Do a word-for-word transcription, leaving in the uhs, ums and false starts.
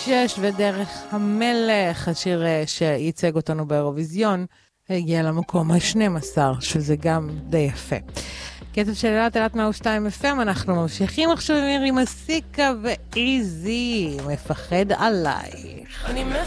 שש ודרך המלך, השיר שייצג אותנו באירוויזיון, הגיע למקום ה-שנים עשר, שזה גם די יפה. קצב של אלת אלת מאה ושתיים אף אם, אנחנו ממשיכים עכשיו עם מסיקה ואיזי, מפחד עלייך. אני מפחד